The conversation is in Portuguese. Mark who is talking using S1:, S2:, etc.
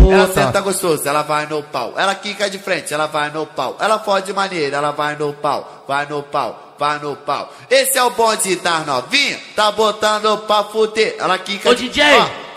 S1: Ela senta gostoso, ela vai no pau. Ela quica de frente, ela vai no pau. Ela fode de maneira, ela vai no pau. Vai no pau, vai no pau. Esse é o bonde das novinha, tá botando pra fuder. Ela quica
S2: Ô,
S1: de...
S2: DJ!
S1: Ó,